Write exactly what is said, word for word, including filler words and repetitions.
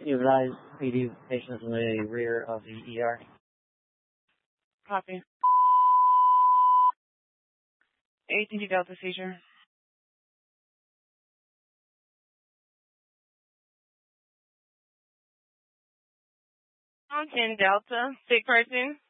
You advise P D patients in the rear of the E R. Copy. eighteen Delta seizure. On ten Delta, sick person.